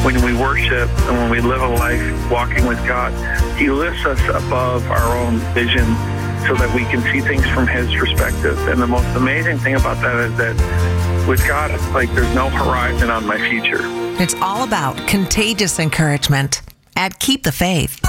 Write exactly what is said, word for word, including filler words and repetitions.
when we worship and when we live a life walking with God, He lifts us above our own vision so that we can see things from His perspective. And the most amazing thing about that is that with God, it's like there's no horizon on my future. It's all about contagious encouragement at Keep the Faith.